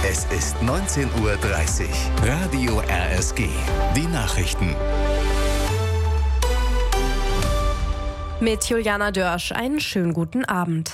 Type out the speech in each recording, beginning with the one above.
Es ist 19:30 Uhr. Radio RSG. Die Nachrichten. Mit Juliana Dörsch einen schönen guten Abend.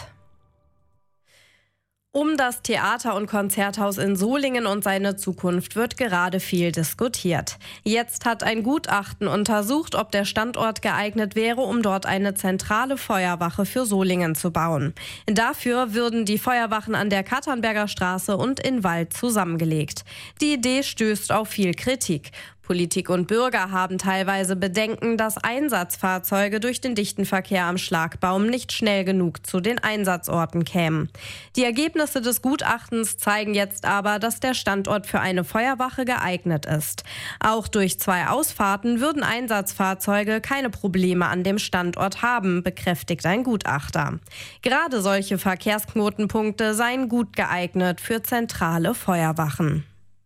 Um das Theater- und Konzerthaus in Solingen und seine Zukunft wird gerade viel diskutiert. Jetzt hat ein Gutachten untersucht, ob der Standort geeignet wäre, um dort eine zentrale Feuerwache für Solingen zu bauen. Dafür würden die Feuerwachen an der Katernberger Straße und in Wald zusammengelegt. Die Idee stößt auf viel Kritik. Politik und Bürger haben teilweise Bedenken, dass Einsatzfahrzeuge durch den dichten Verkehr am Schlagbaum nicht schnell genug zu den Einsatzorten kämen. Die Ergebnisse des Gutachtens zeigen jetzt aber, dass der Standort für eine Feuerwache geeignet ist. Auch durch 2 Ausfahrten würden Einsatzfahrzeuge keine Probleme an dem Standort haben, bekräftigt ein Gutachter. Gerade solche Verkehrsknotenpunkte seien gut geeignet für zentrale Feuerwachen.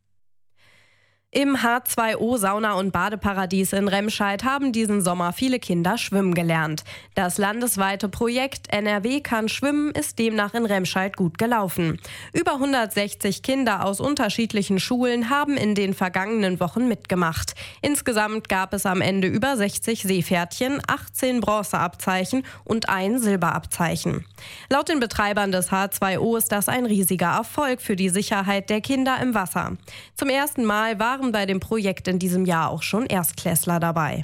Im H2O Sauna- und Badeparadies in Remscheid haben diesen Sommer viele Kinder schwimmen gelernt. Das landesweite Projekt NRW kann schwimmen ist demnach in Remscheid gut gelaufen. Über 160 Kinder aus unterschiedlichen Schulen haben in den vergangenen Wochen mitgemacht. Insgesamt gab es am Ende über 60 Seepferdchen, 18 Bronzeabzeichen und ein Silberabzeichen. Laut den Betreibern des H2O ist das ein riesiger Erfolg für die Sicherheit der Kinder im Wasser. Zum ersten Mal waren bei dem Projekt in diesem Jahr auch schon Erstklässler dabei.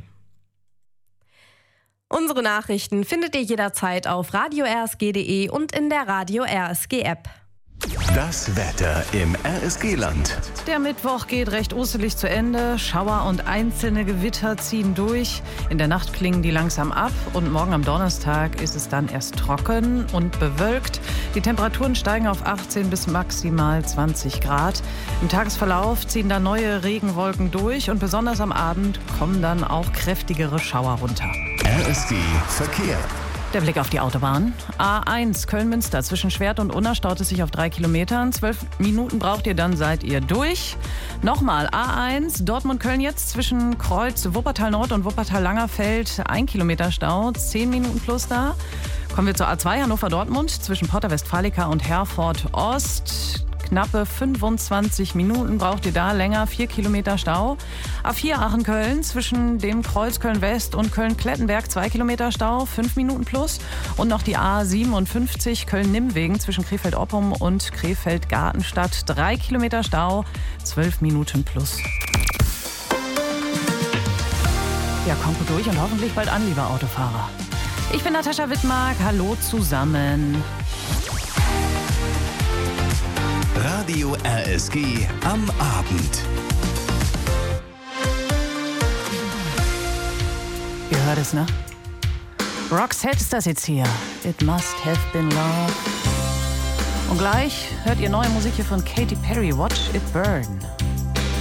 Unsere Nachrichten findet ihr jederzeit auf radio-rsg.de und in der Radio RSG App. Das Wetter im RSG-Land. Der Mittwoch geht recht uselig zu Ende. Schauer und einzelne Gewitter ziehen durch. In der Nacht klingen die langsam ab und morgen am Donnerstag ist es dann erst trocken und bewölkt. Die Temperaturen steigen auf 18 bis maximal 20 Grad. Im Tagesverlauf ziehen dann neue Regenwolken durch und besonders am Abend kommen dann auch kräftigere Schauer runter. RSG Verkehr. Der Blick auf die Autobahn. A1 Köln-Münster zwischen Schwert und Unna staut es sich auf 3 Kilometern. 12 Minuten braucht ihr, dann seid ihr durch. Nochmal A1 Dortmund-Köln jetzt zwischen Kreuz Wuppertal-Nord und Wuppertal-Langerfeld. 1 Kilometer Stau, 10 Minuten plus da. Kommen wir zur A2 Hannover-Dortmund zwischen Porta Westfalica und Herford-Ost. Knappe 25 Minuten braucht ihr da, länger 4 Kilometer Stau. A4 Aachen-Köln zwischen dem Kreuz Köln-West und Köln-Klettenberg 2 Kilometer Stau, 5 Minuten plus. Und noch die A57 Köln-Nimmwegen zwischen Krefeld-Oppum und Krefeld-Gartenstadt 3 Kilometer Stau, 12 Minuten plus. Ja, kommt gut durch und hoffentlich bald an, lieber Autofahrer. Ich bin Natascha Wittmark, hallo zusammen. Radio RSG am Abend. Ihr hört es, ne? Roxette ist das jetzt hier. It must have been love. Und gleich hört ihr neue Musik hier von Katy Perry, Watch It Burn.